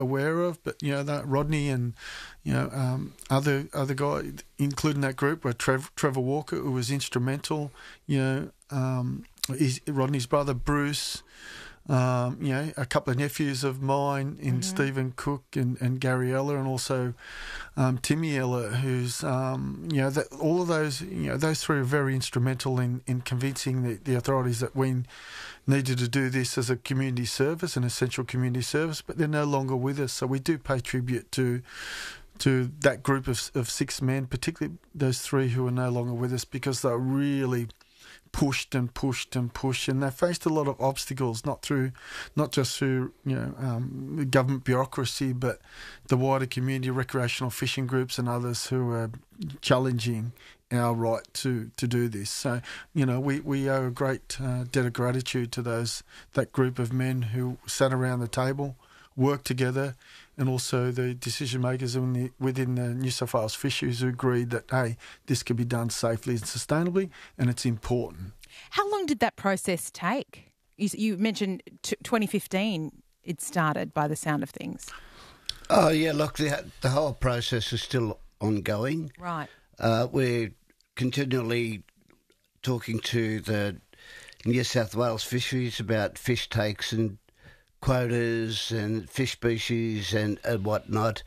aware of, but that Rodney and other guys, including that group, were Trevor Walker, who was instrumental. Rodney's brother Bruce. A couple of nephews of mine in Stephen Cook and Gary Eller, and also Timmy Eller, who's all of those those three are very instrumental in convincing the authorities that we needed to do this as a community service, an essential community service. But they're no longer with us, so we do pay tribute to that group of 6 men, particularly those 3 who are no longer with us, because they're really pushed, and they faced a lot of obstacles, not just through government bureaucracy, but the wider community, recreational fishing groups and others who are challenging our right to do this. So we owe a great debt of gratitude to that group of men who sat around the table, worked together, and also the decision makers within the New South Wales Fisheries who agreed that, hey, this can be done safely and sustainably, and it's important. How long did that process take? You mentioned 2015 it started, by the sound of things. Oh, yeah, look, the whole process is still ongoing. Right. We're continually talking to the New South Wales Fisheries about fish takes and quotas and fish species and whatnot.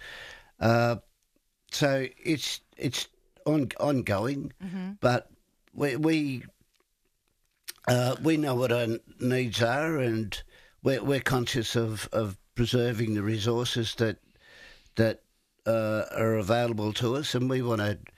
So it's ongoing, but we know what our needs are, and we're conscious of preserving the resources that are available to us, and we want to